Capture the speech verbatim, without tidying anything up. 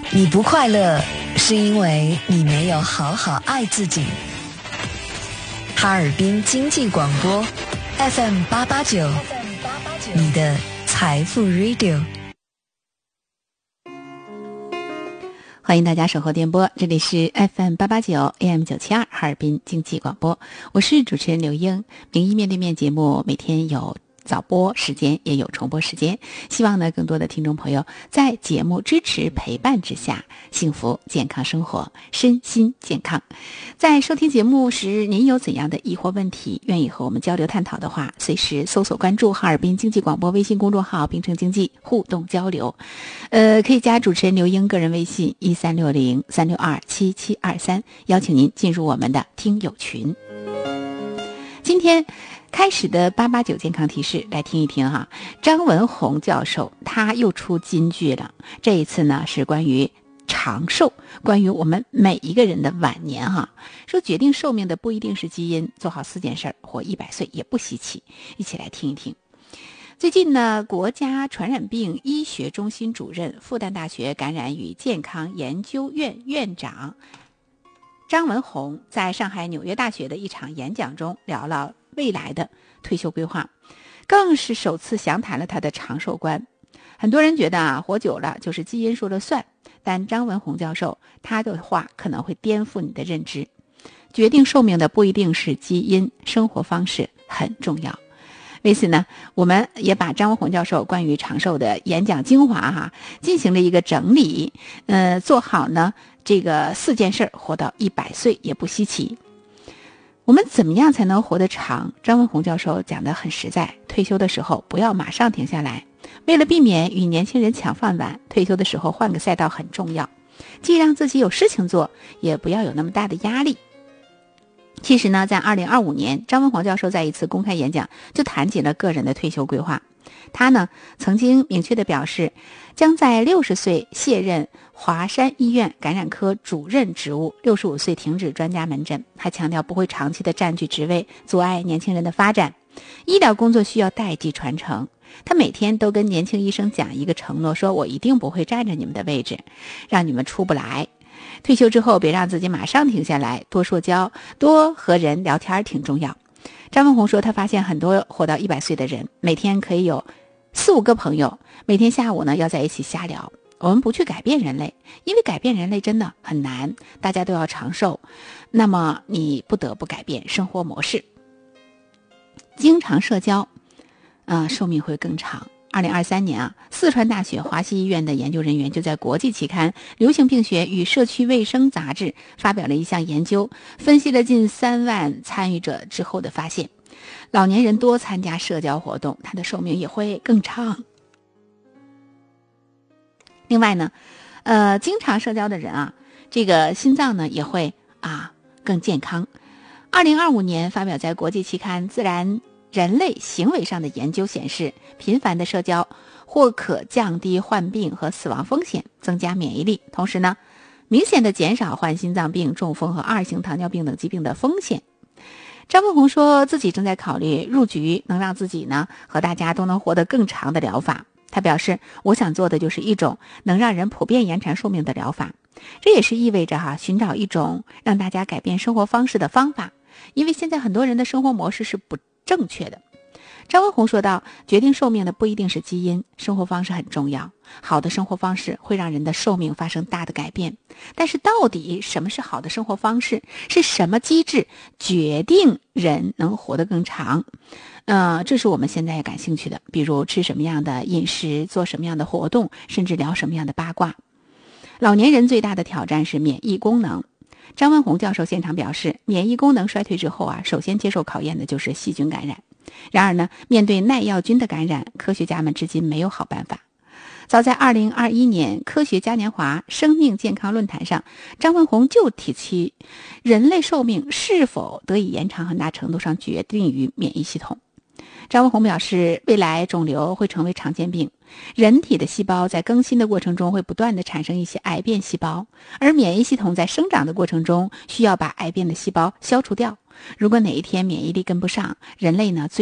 你不快乐，是因为你没有好好爱自己。哈尔滨经济广播 F M 八八九，你的财富 Radio。 欢迎大家守候电波，这里是 F M 八八九 A M 九七二哈尔滨经济广播，我是主持人刘英。名医面对面节目每天有早播时间，也有重播时间，希望呢更多的听众朋友在节目支持陪伴之下，幸福健康生活，身心健康。在收听节目时，您有怎样的疑惑问题，愿意和我们交流探讨的话，随时搜索关注哈尔滨经济广播微信公众号，并称经济互动交流。呃，可以加主持人刘英个人微信一三六零三六二七七二三，邀请您进入我们的听友群。今天开始的八八九健康提示，来听一听哈。张文宏教授他又出金句了，这一次呢是关于长寿，关于我们每一个人的晚年哈。说决定寿命的不一定是基因，做好四件事，活一百岁也不稀奇。一起来听一听。最近呢，国家传染病医学中心主任、复旦大学感染与健康研究院院长张文宏在上海纽约大学的一场演讲中聊了未来的退休规划，更是首次详谈了他的长寿观。很多人觉得啊，活久了就是基因说了算，但张文宏教授他的话可能会颠覆你的认知。决定寿命的不一定是基因，生活方式很重要。为此呢，我们也把张文宏教授关于长寿的演讲精华哈进行了一个整理，呃，做好呢这个四件事，活到一百岁也不稀奇。我们怎么样才能活得长？张文宏教授讲得很实在，退休的时候不要马上停下来，为了避免与年轻人抢饭碗，退休的时候换个赛道很重要，既让自己有事情做，也不要有那么大的压力。其实呢，在二零二五年，张文宏教授在一次公开演讲就谈起了个人的退休规划。他呢曾经明确地表示，将在六十岁卸任华山医院感染科主任职务，六十五岁停止专家门诊。还强调不会长期的占据职位，阻碍年轻人的发展。医疗工作需要代际传承。他每天都跟年轻医生讲一个承诺，说我一定不会占着你们的位置，让你们出不来。退休之后别让自己马上停下来，多社交，多和人聊天挺重要。张文宏说，他发现很多活到一百岁的人，每天可以有四五个朋友，每天下午呢要在一起瞎聊。我们不去改变人类，因为改变人类真的很难，大家都要长寿，那么你不得不改变生活模式。经常社交，呃，寿命会更长。二零二三年啊，四川大学华西医院的研究人员就在国际期刊《流行病学与社区卫生杂志》发表了一项研究，分析了近三万参与者之后的发现，老年人多参加社交活动，他的寿命也会更长。另外呢，呃，经常社交的人啊，这个心脏呢也会啊更健康。二零二五年发表在国际期刊《自然人类行为上的研究》显示，频繁的社交或可降低患病和死亡风险，增加免疫力，同时呢，明显的减少患心脏病、中风和二型糖尿病等疾病的风险。张文宏说自己正在考虑入局能让自己呢和大家都能活得更长的疗法。他表示，我想做的就是一种能让人普遍延长寿命的疗法，这也是意味着哈寻找一种让大家改变生活方式的方法，因为现在很多人的生活模式是不正确的。张文宏说道，决定寿命的不一定是基因，生活方式很重要。好的生活方式会让人的寿命发生大的改变，但是到底什么是好的生活方式？是什么机制决定人能活得更长？呃，这是我们现在感兴趣的，比如吃什么样的饮食，做什么样的活动，甚至聊什么样的八卦。老年人最大的挑战是免疫功能。张文宏教授现场表示，免疫功能衰退之后啊，首先接受考验的就是细菌感染。然而呢，面对耐药菌的感染，科学家们至今没有好办法。早在二零二一年科学嘉年华生命健康论坛上，张文宏就提起，人类寿命是否得以延长，很大程度上决定于免疫系统。张文宏表示，未来肿瘤会成为常见病，人体的细胞在更新的过程中会不断地产生一些癌变细胞，而免疫系统在生长的过程中需要把癌变的细胞消除掉。如果哪一天免疫力跟不上，人类呢最